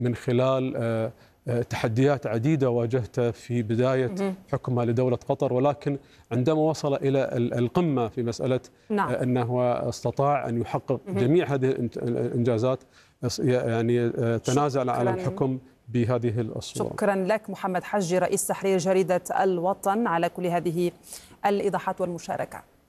من خلال تحديات عديدة واجهتها في بداية حكمها لدولة قطر، ولكن عندما وصل إلى القمة في مسألة أنه استطاع أن يحقق جميع هذه الإنجازات، يعني تنازل عن الحكم بهذه الصورة. شكرا لك محمد حجي رئيس تحرير جريدة الوطن على كل هذه الإيضاحات والمشاركة.